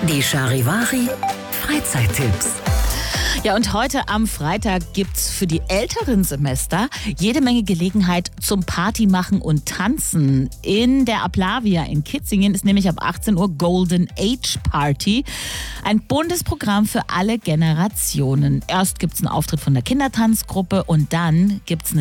Die Charivari Freizeittipps. Ja, und heute am Freitag gibt's für die älteren Semester jede Menge Gelegenheit zum Party machen und tanzen. In der Aplavia in Kitzingen ist nämlich ab 18 Uhr Golden Age Party. Ein buntes Programm für alle Generationen. Erst gibt's einen Auftritt von der Kindertanzgruppe und dann gibt's eine